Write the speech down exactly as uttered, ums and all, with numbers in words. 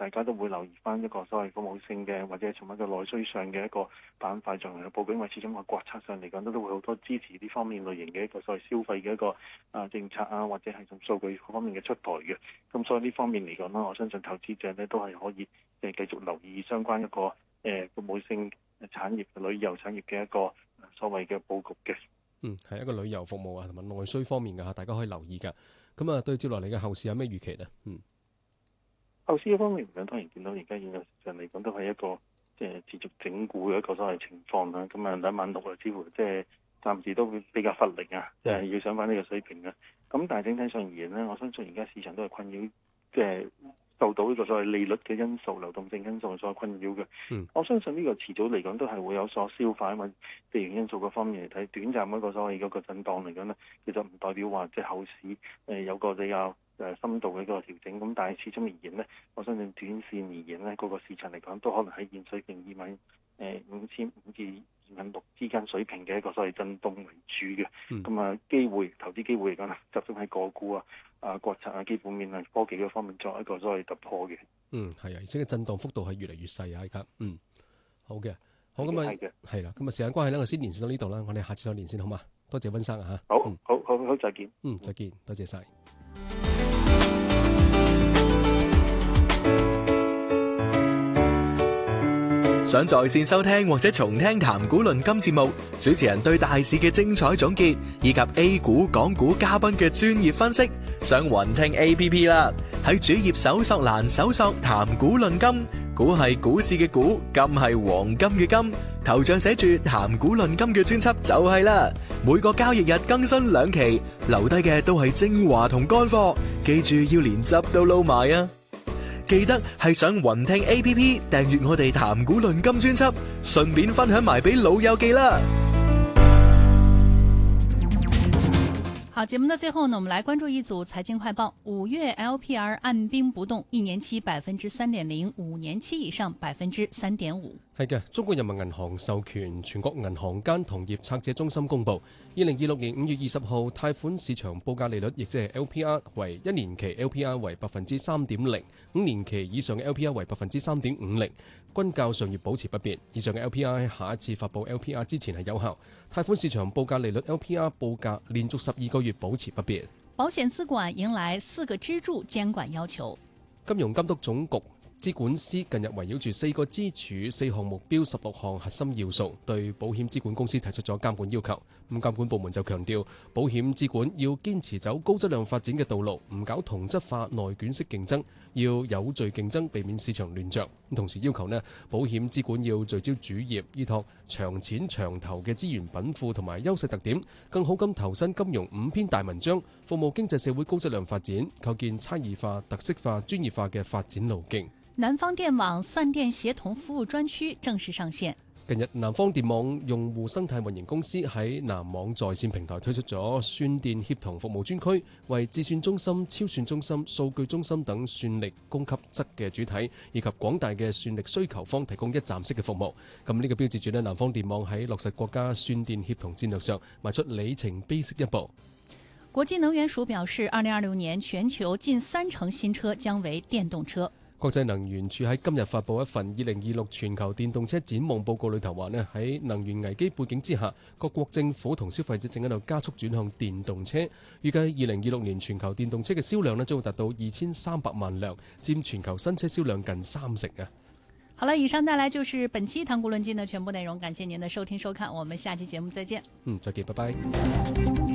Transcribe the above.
大家都會留意翻一個所謂服務性嘅或者從一個內需上嘅一個板塊進行嘅佈局，因為始終個國策上嚟講都都會好多支持呢方面類型嘅一個所謂消費嘅一個啊政策啊，或者係從數據方面嘅出台嘅。咁所以呢方面嚟講呢，我相信投資者呢都係可以誒繼續留意相關一個誒服務性產業、旅遊產業嘅一個所謂嘅佈局嘅。 嗯，係一個旅遊服務啊，同埋內需方面嘅嚇，大家可以留意㗎。咁啊，對接落嚟嘅後市有咩預期呢？嗯， 後市嗰方面嚟講，當然見到而家現實上嚟講都係一個即係持續整固嘅一個所謂情況啦。咁啊，兩萬六啊，似乎即係暫時都會比較乏力啊，即係要上翻呢個水平啊。咁但係整體上而言呢，我相信而家市場都係困擾，即係受到呢個所謂利率嘅因素、流動性因素所困擾嘅。 嗯， 我相信呢個遲早嚟講都係會有所消化，因為地緣因素嗰方面嚟睇，短暫嗰個所謂嗰個震盪嚟講呢，其實唔代表話即係後市誒有個比較誒深度嘅一個調整。咁但係始終而言呢，我相信短線而言呢，嗰個市場嚟講都可能喺現水平二萬誒五千五至二萬六之間水平嘅一個所謂震動為主嘅。咁啊、嗯，機會投資機會嚟講集中喺個股啊、啊國策啊、基本面啊、科技嗰方面作一個所謂突破嘅。 嗯，係啊，而且嘅震盪幅度係越嚟越細啊！而家嗯，好嘅，好咁啊，係啦，咁啊時間關係咧，我先連線到呢度啦，我哋下次再連線好嘛？多謝溫生啊嚇， 好， 嗯、 好好好，再見， 嗯，再見，多謝晒。 想在線收聽或者重聽談股論金節目，主持人對大市嘅精彩總結，以及 A 股、港股嘉賓嘅專業分析，上雲聽 A P P 啦。喺主頁搜索欄搜索談股論金，股係股市嘅股，金係黃金嘅金，頭像寫住談股論金嘅專輯就係啦。每個交易日更新兩期，留低嘅都係精華同乾貨，記住要連汁都撈埋啊！記得係上雲聽 A P P 訂閱我哋談股論金專輯，順便分享埋俾老友記啦。 好，節目的最後呢，我們來關注一組財經快報。五月 L P R 按兵不動，一年期百分之三點零，五年期以上百分之三點五。 係嘅，中國人民銀行授權全國銀行間同業拆借中心公佈，二零二六年五月二十號貸款市場報價利率，亦即係 L P R 為一年期 L P R 為百分之三點零，五年期以上嘅 L P R 為百分之三點五零，均較上月保持不變。以上嘅 L P R 喺下一次發佈 L P R 之前係有效。貸款市場報價利率 L P R 報價連續十二個月保持不變。 保險資管迎來四個支柱監管要求。 金融監督總局資管司近日圍繞住四個支柱、四項目標、十六項核心要素，對保險資管公司提出咗監管要求。咁監管部門就強調，保險資管要堅持走高質量發展嘅道路，唔搞同質化內卷式競爭，要有序競爭，避免市場亂象。同時要求呢，保險資管要聚焦主業，依託長淺長投嘅資源稟賦同埋優勢特點，更好咁投身金融五篇大文章，服務經濟社會高質量發展，構建差異化、特色化、專業化嘅發展路徑。 南方電網算電協同服務專區正式上線。 近日，南方電網用戶生態運營公司喺南網在線平台推出咗算電協同服務專區，為自算中心、超算中心、數據中心等算力供給側嘅主體以及廣大嘅算力需求方提供一站式嘅服務。咁呢個標誌住呢，南方電網喺落實國家算電協同戰略上邁出里程碑式一步。 國際能源署表示，二零二六年全球近三成新車將為電動車。 國際能源署喺今日發布一份二零二六全球電動車展望報告裏頭話呢，喺能源危機背景之下，各國政府同消費者正喺度加速轉向電動車。預計二零二六年全球電動車嘅銷量呢，將會達到二千三百萬輛，佔全球新車銷量近三成啊！ 好了，以上帶來就是本期談股論金的全部內容，感謝您的收聽收看，我們下期節目再見。 嗯，再見，拜拜。